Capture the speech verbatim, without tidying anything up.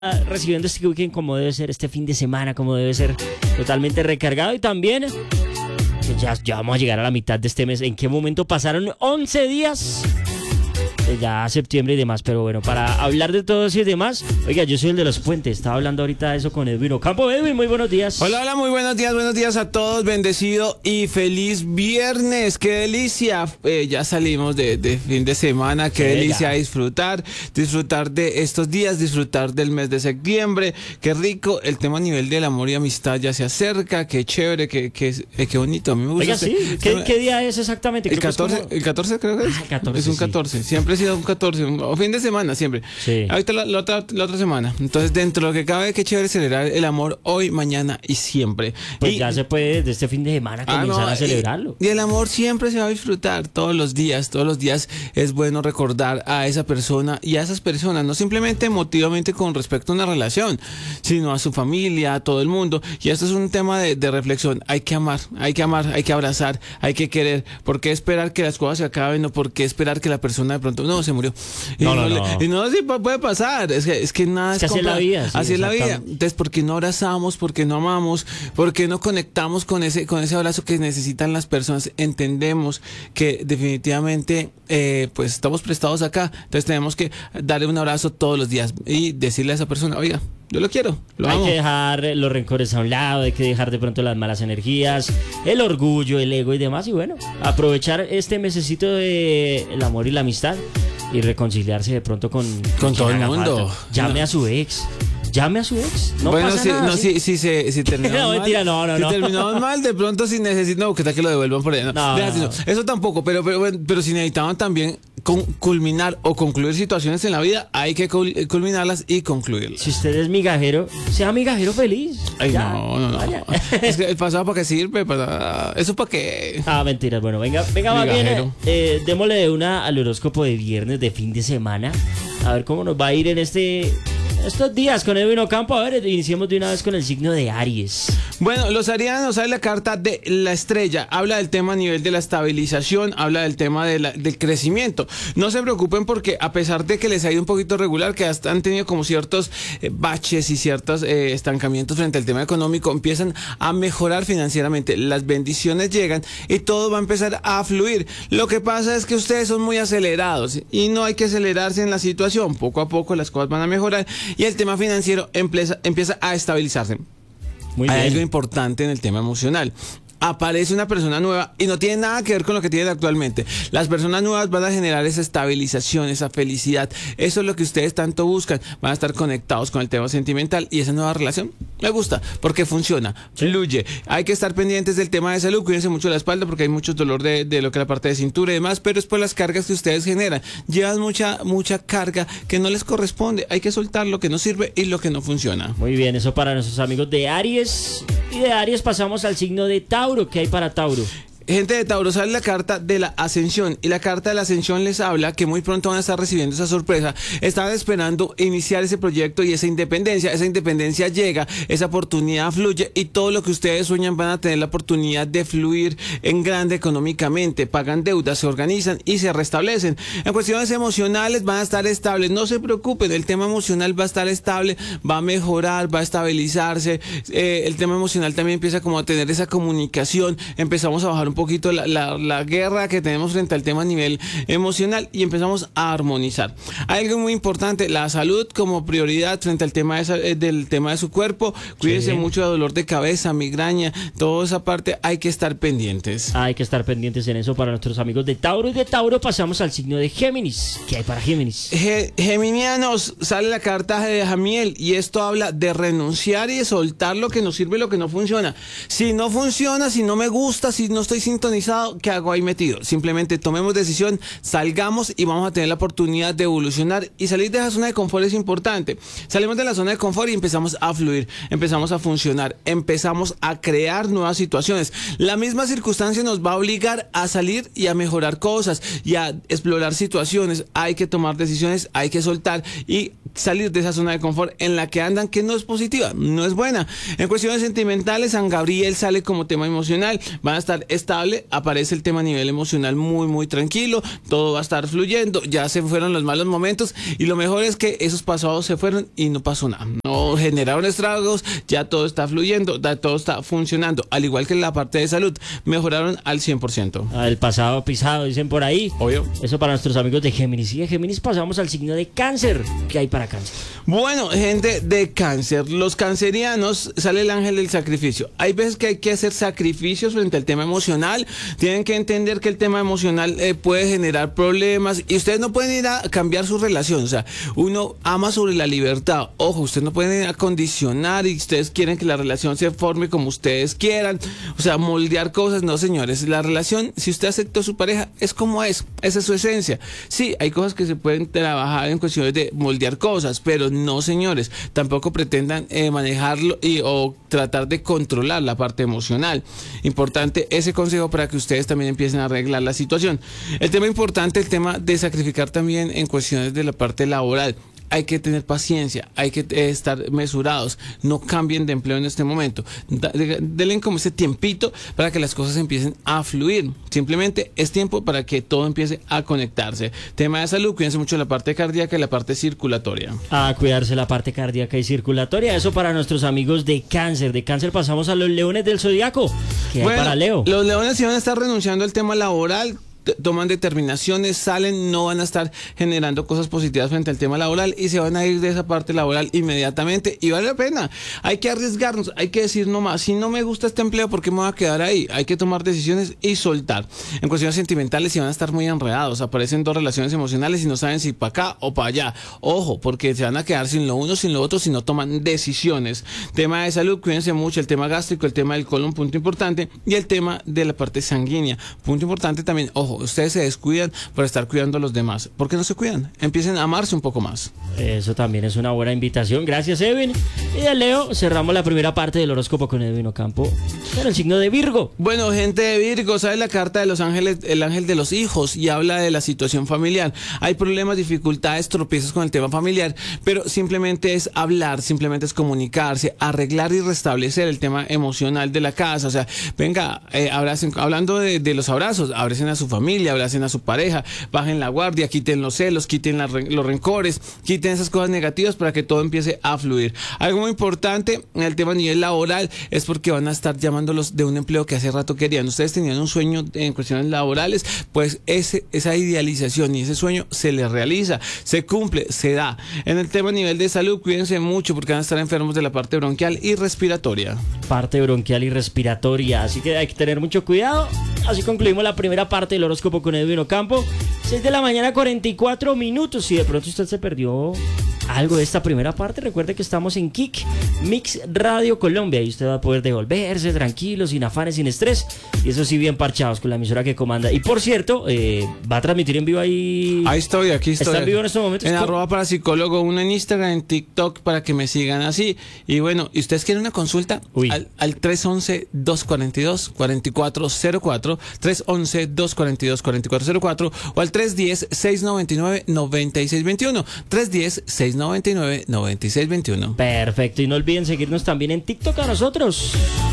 recibiendo este weekend como debe ser, este fin de semana como debe ser, totalmente recargado. Y también ya, ya vamos a llegar a la mitad de este mes. ¿En qué momento pasaron once días? Ya septiembre y demás, pero bueno, para hablar de todo eso y demás, oiga, yo soy el de los puentes, estaba hablando ahorita de eso con Edwin Ocampo. Edwin, muy buenos días. Hola, hola, muy buenos días, buenos días a todos, bendecido y feliz viernes, qué delicia, eh, ya salimos de, de fin de semana, qué sí, delicia ya. disfrutar, disfrutar de estos días, disfrutar del mes de septiembre, qué rico, el tema a nivel del amor y amistad ya se acerca, qué chévere, qué, qué, eh, qué bonito, a mí me gusta. Oiga, sí, ¿Qué, me... ¿qué día es exactamente? El catorce, como... el catorce creo que es, ah, catorce, es un catorce, sí. Siempre ha sido un catorce, o fin de semana siempre. Sí. Ahorita la, la, otra, la otra semana. Entonces, dentro de lo que cabe, qué chévere celebrar el amor hoy, mañana y siempre. Pues y, ya se puede desde este fin de semana comenzar ah, no, a celebrarlo. Y, y el amor siempre se va a disfrutar todos los días. Todos los días es bueno recordar a esa persona y a esas personas, no simplemente emotivamente con respecto a una relación, sino a su familia, a todo el mundo. Y esto es un tema de, de reflexión. Hay que amar, hay que amar, hay que abrazar, hay que querer. ¿Por qué esperar que las cosas se acaben? ¿O por qué esperar que la persona de pronto no se murió? Y no, no, no, no. Y no, sí puede pasar. Es que, es que nada es, es que así es la vida. Sí, así es la vida. Entonces, ¿por qué no abrazamos? ¿Por qué no amamos? ¿Por qué no conectamos con ese, con ese abrazo que necesitan las personas? Entendemos que definitivamente eh, pues estamos prestados acá. Entonces tenemos que darle un abrazo todos los días y decirle a esa persona, oiga, yo lo quiero, lo hay amo. que dejar los rencores a un lado, hay que dejar de pronto las malas energías, el orgullo, el ego y demás. Y bueno, aprovechar este mesecito de el amor y la amistad y reconciliarse de pronto con, con todo el mundo. Falta. Llame no. a su ex. Llame a su ex. No bueno, pasa si, nada. No, ¿sí? si, si, si, si terminamos no, mal. Mentira, no, no, si no. terminamos mal, de pronto si necesitan, no, que tal que lo devuelvan por ahí. No, no, Deja, no. no. Eso tampoco, pero, pero, pero si necesitaban también con, culminar o concluir situaciones en la vida, hay que cul, culminarlas y concluirlas. Si usted es migajero, sea migajero feliz. Ay, ya. no, no, no. Es que el pasado para qué sirve, para eso para qué. Ah, mentiras. Bueno, venga, venga más bien. Eh, démosle de una al horóscopo de viernes de fin de semana. A ver cómo nos va a ir en este... estos días con Edwin Ocampo. A ver, iniciemos de una vez con el signo de Aries. Bueno, los arianos, sale la carta de la estrella. Habla del tema a nivel de la estabilización, habla del tema de la, del crecimiento. No se preocupen porque a pesar de que les ha ido un poquito regular, que hasta han tenido como ciertos eh, baches y ciertos eh, estancamientos frente al tema económico, empiezan a mejorar financieramente. Las bendiciones llegan y todo va a empezar a fluir. Lo que pasa es que ustedes son muy acelerados y no hay que acelerarse en la situación. Poco a poco las cosas van a mejorar y el tema financiero empieza, empieza a estabilizarse. Muy bien. Hay algo importante en el tema emocional. Aparece una persona nueva y no tiene nada que ver con lo que tienen actualmente. Las personas nuevas van a generar esa estabilización, esa felicidad. Eso es lo que ustedes tanto buscan. Van a estar conectados con el tema sentimental y esa nueva relación me gusta porque funciona, fluye. Hay que estar pendientes del tema de salud. Cuídense mucho de la espalda porque hay mucho dolor de, de lo que es la parte de cintura y demás, pero es por las cargas que ustedes generan. Llevan mucha, mucha carga que no les corresponde. Hay que soltar lo que no sirve y lo que no funciona. Muy bien, eso para nuestros amigos de Aries. Y de Aries pasamos al signo de Tauro. ¿Qué hay para Tauro? Gente de Tauro, sale la carta de la ascensión y la carta de la ascensión les habla que muy pronto van a estar recibiendo esa sorpresa. Estaban esperando iniciar ese proyecto y esa independencia. Esa independencia llega, esa oportunidad fluye y todo lo que ustedes sueñan van a tener la oportunidad de fluir en grande económicamente. Pagan deudas, se organizan y se restablecen. En cuestiones emocionales van a estar estables. No se preocupen, el tema emocional va a estar estable, va a mejorar, va a estabilizarse. Eh, el tema emocional también empieza como a tener esa comunicación. Empezamos a bajar un poquito la, la, la guerra que tenemos frente al tema a nivel emocional y empezamos a armonizar. Hay algo muy importante, la salud como prioridad frente al tema de, del tema de su cuerpo. Cuídense sí. mucho de dolor de cabeza, migraña, toda esa parte hay que estar pendientes. Hay que estar pendientes en eso para nuestros amigos de Tauro. Y de Tauro pasamos al signo de Géminis. ¿Qué hay para Géminis? Ge Geminianos, sale la carta de Jamiel y esto habla de renunciar y de soltar lo que nos sirve y lo que no funciona. Si no funciona, si no me gusta, si no estoy sintonizado, ¿qué hago ahí metido? Simplemente tomemos decisión, salgamos y vamos a tener la oportunidad de evolucionar y salir de esa zona de confort es importante. Salimos de la zona de confort y empezamos a fluir, empezamos a funcionar, empezamos a crear nuevas situaciones. La misma circunstancia nos va a obligar a salir y a mejorar cosas y a explorar situaciones. Hay que tomar decisiones, hay que soltar y salir de esa zona de confort en la que andan, que no es positiva, no es buena. En cuestiones sentimentales, San Gabriel sale como tema emocional, van a estar estables estable, aparece el tema a nivel emocional muy, muy tranquilo, todo va a estar fluyendo, ya se fueron los malos momentos y lo mejor es que esos pasados se fueron y no pasó nada, no generaron estragos, ya todo está fluyendo, ya todo está funcionando, al igual que la parte de salud, mejoraron al cien por ciento. Ah, el pasado pisado, dicen por ahí. Obvio. Eso para nuestros amigos de Géminis. Y de Géminis pasamos al signo de Cáncer. ¿Qué hay para Cáncer? Bueno, gente de Cáncer, los cancerianos, sale el ángel del sacrificio. Hay veces que hay que hacer sacrificios frente al tema emocional. Tienen que entender que el tema emocional eh, puede generar problemas y ustedes no pueden ir a cambiar su relación. O sea, uno ama sobre la libertad. Ojo, ustedes no pueden ir a condicionar y ustedes quieren que la relación se forme como ustedes quieran. O sea, moldear cosas. No, señores, la relación, si usted aceptó a su pareja, es como es. Esa es su esencia. Sí, hay cosas que se pueden trabajar en cuestiones de moldear cosas, pero no, señores, tampoco pretendan eh, manejarlo y, o tratar de controlar la parte emocional. Importante ese consejo para que ustedes también empiecen a arreglar la situación. El tema importante, el tema de sacrificar también en cuestiones de la parte laboral. Hay que tener paciencia, hay que eh, estar mesurados, no cambien de empleo en este momento. Da, de, denle como ese tiempito para que las cosas empiecen a fluir. Simplemente es tiempo para que todo empiece a conectarse. Tema de salud, cuídense mucho de la parte cardíaca y la parte circulatoria. A cuidarse la parte cardíaca y circulatoria. Eso para nuestros amigos de Cáncer. De Cáncer pasamos a los leones del zodiaco. ¿Qué bueno, hay para Leo? Los leones sí van a estar renunciando al tema laboral. Toman determinaciones, salen, no van a estar generando cosas positivas frente al tema laboral y se van a ir de esa parte laboral inmediatamente y vale la pena. Hay que arriesgarnos, hay que decir no más, si no me gusta este empleo, ¿por qué me voy a quedar ahí? Hay que tomar decisiones y soltar. En cuestiones sentimentales, si van a estar muy enredados, aparecen dos relaciones emocionales y no saben si para acá o para allá. Ojo, porque se van a quedar sin lo uno, sin lo otro, si no toman decisiones. Tema de salud, cuídense mucho, el tema gástrico, el tema del colon, punto importante, y el tema de la parte sanguínea, punto importante también. Ojo, ustedes se descuidan por estar cuidando a los demás. ¿Por qué no se cuidan? Empiecen a amarse un poco más. Eso también es una buena invitación. Gracias, Edwin. Y de Leo cerramos la primera parte del horóscopo con Edwin Ocampo con el signo de Virgo. Bueno, gente de Virgo, ¿sabe la carta de los ángeles? El ángel de los hijos, y habla de la situación familiar. Hay problemas, dificultades, tropiezos con el tema familiar, pero simplemente es hablar, simplemente es comunicarse, arreglar y restablecer el tema emocional de la casa. O sea, venga, eh, abracen, hablando de, de los abrazos, abracen a su familia. familia, abracen a su pareja, bajen la guardia, quiten los celos, quiten la, los rencores, quiten esas cosas negativas para que todo empiece a fluir. Algo muy importante en el tema a nivel laboral es porque van a estar llamándolos de un empleo que hace rato querían. Ustedes tenían un sueño en cuestiones laborales, pues ese, esa idealización y ese sueño se les realiza, se cumple, se da. En el tema a nivel de salud, cuídense mucho porque van a estar enfermos de la parte bronquial y respiratoria. Parte bronquial y respiratoria, así que hay que tener mucho cuidado. Así concluimos la primera parte del horóscopo con Edwin Ocampo. seis de la mañana, cuarenta y cuatro minutos. Si de pronto usted se perdió algo de esta primera parte, recuerde que estamos en Kick Mix Radio Colombia y usted va a poder devolverse tranquilo, sin afanes, sin estrés, y eso sí, bien parchados con la emisora que comanda. Y por cierto, eh, va a transmitir en vivo ahí. Ahí estoy, aquí estoy. ¿Está en vivo en estos momentos? En ¿Cómo? arroba parapsicólogo uno en Instagram, en TikTok, para que me sigan así. Y bueno, ¿y ustedes quieren una consulta? Uy. Al, al tres once, dos cuarenta y dos, cuarenta y cuatro cero cuatro, tres once, dos cuarenta y dos, cuarenta y cuatro cero cuatro o al tres diez, seis noventa y nueve, noventa y seis veintiuno. tres diez, seis noventa y nueve, noventa y seis veintiuno. Perfecto, y no olviden seguirnos también en TikTok a nosotros.